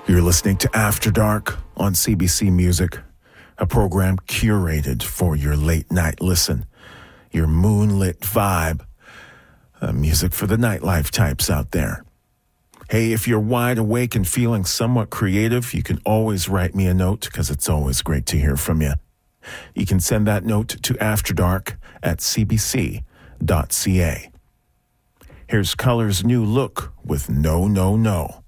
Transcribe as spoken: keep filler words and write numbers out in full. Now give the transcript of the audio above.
You're listening to After Dark on C B C Music, a program curated for your late night listen, your moonlit vibe, uh, music for the nightlife types out there. Hey, if you're wide awake and feeling somewhat creative, you can always write me a note because it's always great to hear from you. You can send that note to afterdark at c b c dot c a. Here's Color's new look with No, No, No.